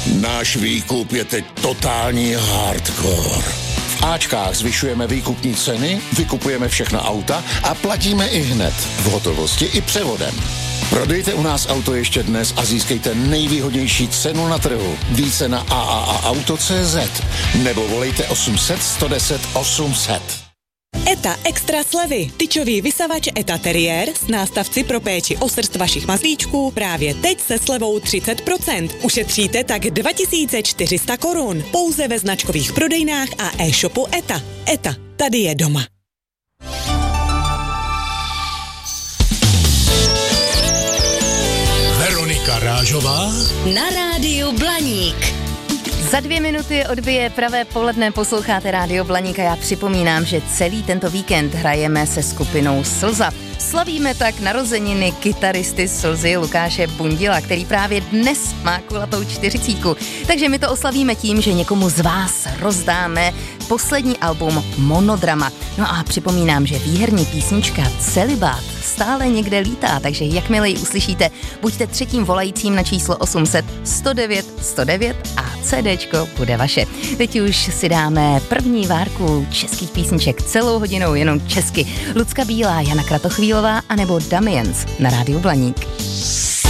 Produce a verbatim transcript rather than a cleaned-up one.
Náš výkup je teď totální hardcore. V Ačkách zvyšujeme výkupní ceny, vykupujeme všechna auta a platíme i hned, v hotovosti i převodem. Prodejte u nás auto ještě dnes a získejte nejvýhodnější cenu na trhu. Více na a a a auto tečka cé zet nebo volejte osm set, sto deset, osm set. ETA Extra slevy. Tyčový vysavač ETA Terrier s nástavci pro péči o srst vašich mazlíčků právě teď se slevou třicet procent. Ušetříte tak dva tisíce čtyři sta korun. Pouze ve značkových prodejnách a e-shopu ETA. ETA. Tady je doma. Veronika Rážová na rádiu Blaník. Za dvě minuty odbije pravé poledne, posloucháte Rádio Blaník a já připomínám, že celý tento víkend hrajeme se skupinou Slza. Slavíme tak narozeniny kytaristy Slzy Lukáše Bundila, který právě dnes má kulatou čtyřicítku. Takže my to oslavíme tím, že někomu z vás rozdáme poslední album Monodrama. No a připomínám, že výherní písnička Celibát stále někde lítá, takže jakmile ji uslyšíte, buďte třetím volajícím na číslo osm set, sto devět, sto devět a CDčko bude vaše. Teď už si dáme první várku českých písniček celou hodinou jenom česky. Lucka Bílá, Jana Kratochvílová anebo Damiens na Rádiu Blaník.